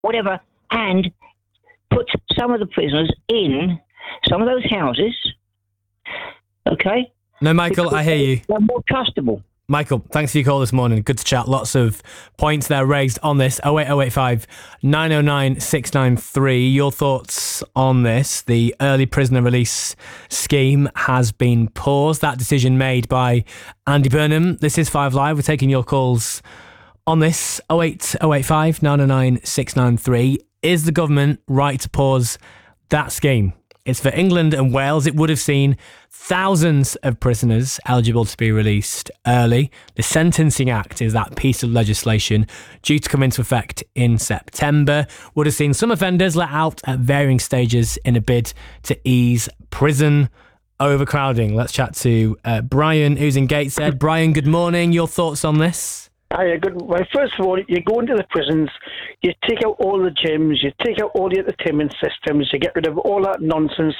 whatever, and put some of the prisoners in some of those houses, okay? No, Michael, Because I hear you. they're more trustable. Michael, thanks for your call this morning. Good to chat. Lots of points there raised on this. 08085 909 693. Your thoughts on this? The early prisoner release scheme has been paused. That decision made by Andy Burnham. This is 5 Live. We're taking your calls on this. 08085 909 693. Is the government right to pause that scheme? It's for England and Wales. It would have seen thousands of prisoners eligible to be released early. The Sentencing Act is that piece of legislation due to come into effect in September. Would have seen some offenders let out at varying stages in a bid to ease prison overcrowding. Let's chat to Brian, who's in Gateshead. Brian, good morning. Your thoughts on this? Hi, good. Well, first of all, you go into the prisons, you take out all the gyms, you take out all the entertainment systems, you get rid of all that nonsense